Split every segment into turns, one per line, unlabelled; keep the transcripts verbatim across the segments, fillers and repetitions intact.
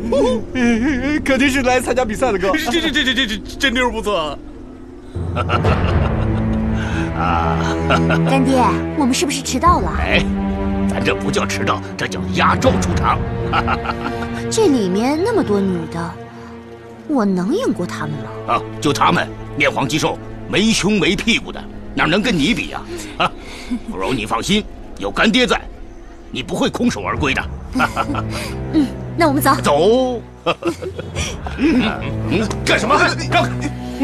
肯定是来参加比赛的哥。
这这这这这这这妞不错。
啊，
干爹，我们是不是迟到了？
哎，咱这不叫迟到，这叫压轴出场。
这里面那么多女的，我能赢过她们吗？
啊，就她们面黄肌瘦、没胸没屁股的，哪能跟你比呀？啊，不如你放心，有干爹在，你不会空手而归的。
嗯，那我们走。
走。嗯，干什么？让开！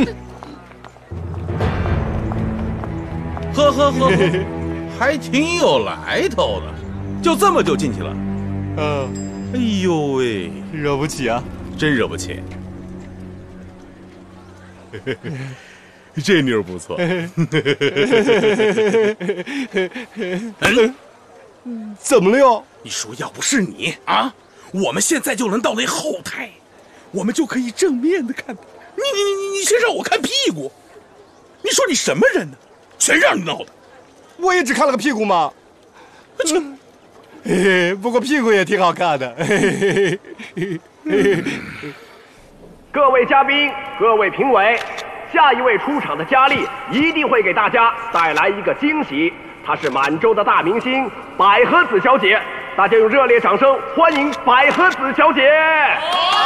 呵呵呵呵，还挺有来头的，就这么就进去了。
嗯，
哎呦喂，
惹不起啊，
真惹不起。这妞不错。
嗯，怎么了哟？
你说要不是你啊，我们现在就能到那后台，我们就可以正面的看他。你你你你先让我看屁股，你说你什么人呢？全让你闹的。
我也只看了个屁股嘛。嗯，嘿嘿，不过屁股也挺好看的。嘿嘿嘿嘿。
各位嘉宾，各位评委，下一位出场的佳丽一定会给大家带来一个惊喜。她是满洲的大明星百合子小姐，大家用热烈掌声欢迎百合子小姐。